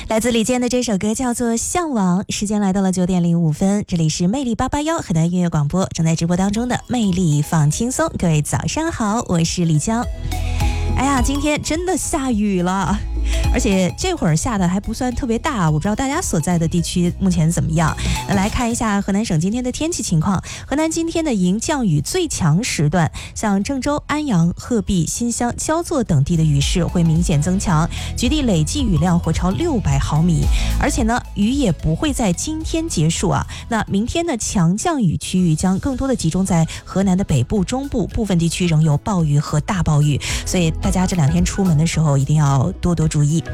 来自李健的这首歌叫做《向往》。时间来到了9点05分，这里是魅力881河南音乐广播正在直播当中的魅力放轻松。各位早上好，我是李江。哎呀，今天真的下雨了，而且这会儿下的还不算特别大，我不知道大家所在的地区目前怎么样。来看一下河南省今天的天气情况。河南今天的迎降雨最强时段，像郑州、安阳、鹤壁、新乡、焦作等地的雨势会明显增强，局地累计雨量会超600毫米。而且呢，雨也不会在今天结束啊。那明天的强降雨区域将更多的集中在河南的北部、中部，部分地区仍有暴雨和大暴雨，所以大家这2天出门的时候一定要多多注意。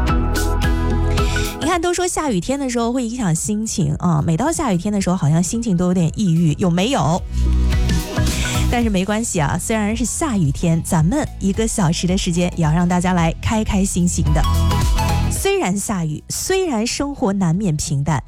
你看，都说下雨天的时候会影响心情啊，每到下雨天的时候好像心情都有点抑郁，有没有？但是没关系啊，虽然是下雨天，咱们1个小时的时间也要让大家来开开心心的。虽然下雨，虽然生活难免平淡，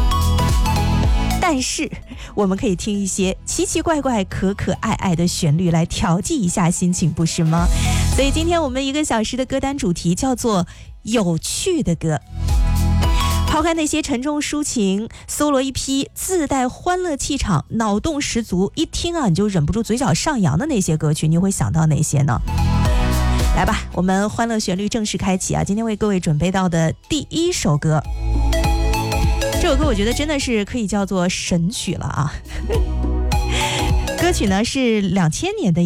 但是我们可以听一些奇奇怪怪、可可爱爱的旋律来调剂一下心情，不是吗？所以今天我们1个小时的歌单主题叫做有趣的歌。抛开那些沉重抒情，搜罗一批自带欢乐气场、脑洞十足，一听啊你就忍不住嘴角上扬的那些歌曲，你会想到哪些呢？来吧，我们欢乐旋律正式开启啊！今天为各位准备到的第1首歌，这首歌我觉得真的是可以叫做神曲了啊！歌曲呢是2000年的